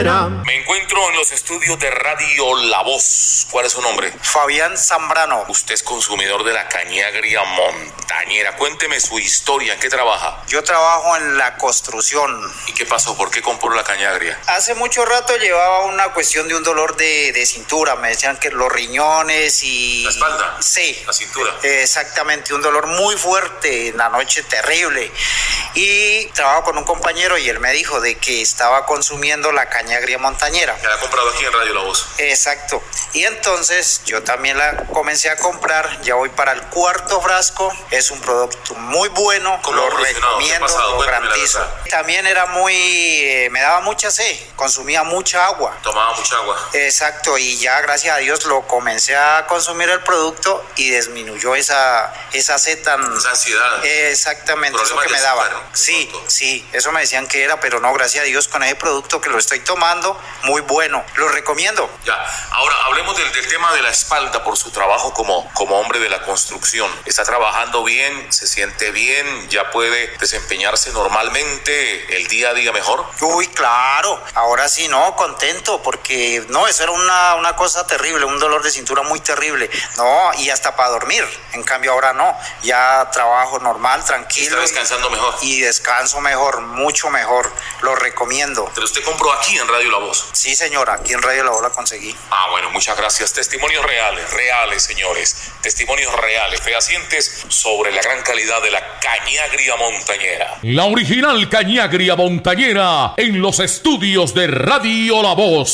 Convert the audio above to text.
Me encuentro en los estudios de Radio La Voz. ¿Cuál es su nombre? Fabián Zambrano. Usted es consumidor de la cañagria montañera. Cuénteme su historia. ¿En qué trabaja? Yo trabajo en la construcción. ¿Y qué pasó? ¿Por qué compró la cañagria? Hace mucho rato llevaba una cuestión de un dolor de cintura. Me decían que los riñones y... ¿La espalda? Sí. ¿La cintura? Exactamente, un dolor muy fuerte en la noche, terrible. Y trabajo con un compañero y él me dijo de que estaba consumiendo la cañagria montañera. ¿La ha comprado aquí en Radio La Voz? Exacto. Y entonces yo también la comencé a comprar. Ya voy para el 4º frasco. Es un producto muy bueno. Lo recomiendo, lo garantizo. También era me daba mucha sed. Consumía mucha agua. Tomaba mucha agua. Exacto. Y ya gracias a Dios lo comencé a consumir el producto y disminuyó esa sed tan... Esa ansiedad. Exactamente. Eso que me daba. Sí. Eso me decían que era, pero no, gracias a Dios con ese producto que lo estoy tomando, muy bueno. Lo recomiendo. Ya. Ahora hablemos del tema de la espalda por su trabajo como hombre de la construcción. ¿Está trabajando bien? ¿Se siente bien? ¿Ya puede desempeñarse normalmente el día a día mejor? Uy, claro. Ahora sí, no, contento, porque no, eso era una cosa terrible, un dolor de cintura muy terrible. No, y hasta para dormir. En cambio ahora no. Ya trabajo normal, tranquilo. ¿Está descansando mejor? Y descanso mejor, mucho mejor. Lo recomiendo. ¿Pero usted compró aquí en Radio La Voz? Sí, señora, aquí en Radio La Voz la conseguí. Ah, bueno, muchas gracias. Testimonios reales, señores. Testimonios reales, fehacientes sobre la gran calidad de la cañagria montañera. La original cañagria montañera en los estudios de Radio La Voz.